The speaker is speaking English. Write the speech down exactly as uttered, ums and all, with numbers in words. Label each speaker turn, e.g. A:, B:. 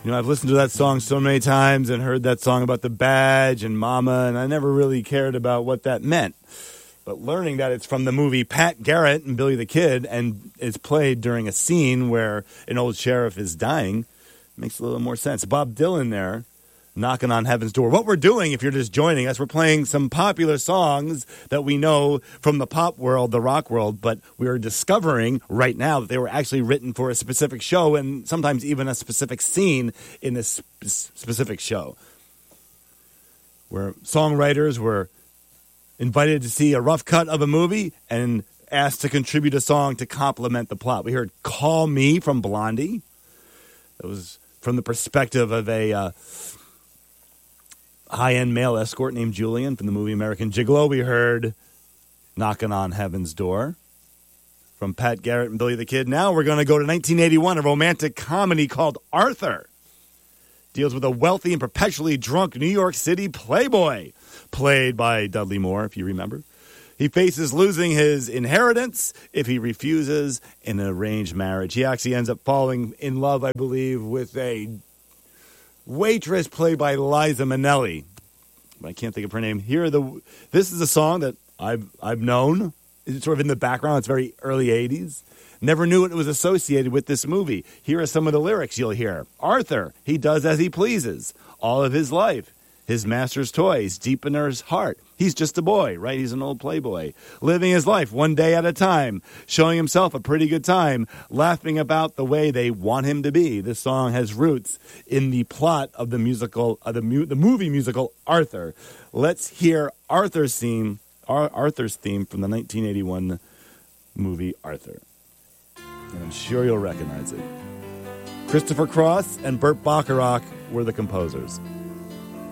A: You know, I've listened to that song so many times and heard that song about the badge and mama, and I never really cared about what that meant. But learning that it's from the movie Pat Garrett and Billy the Kid and is played during a scene where an old sheriff is dying makes a little more sense. Bob Dylan there, knocking on heaven's door. What we're doing, if you're just joining us, we're playing some popular songs that we know from the pop world, the rock world, but we are discovering right now that they were actually written for a specific show and sometimes even a specific scene in this specific show, where songwriters were invited to see a rough cut of a movie and asked to contribute a song to complement the plot. We heard Call Me from Blondie. It was from the perspective of a uh, high-end male escort named Julian from the movie American Gigolo. We heard Knocking on Heaven's Door from Pat Garrett and Billy the Kid. Now we're going to go to nineteen eighty-one, a romantic comedy called Arthur. Deals with a wealthy and perpetually drunk New York City playboy, played by Dudley Moore, if you remember. He faces losing his inheritance if he refuses an arranged marriage. He actually ends up falling in love, I believe, with a waitress played by Liza Minnelli. I can't think of her name. Here are the. This is a song that I've I've known. It's sort of in the background. It's very early eighties. Never knew it was associated with this movie. Here are some of the lyrics you'll hear. Arthur, he does as he pleases. All of his life. His master's toys deep in his heart. He's just a boy, right? He's an old playboy. Living his life one day at a time. Showing himself a pretty good time. Laughing about the way they want him to be. This song has roots in the plot of the musical, uh, the, mu- the movie musical Arthur. Let's hear Arthur's theme, Ar- Arthur's theme from the nineteen eighty-one movie Arthur. And I'm sure you'll recognize it. Christopher Cross and Burt Bacharach were the composers.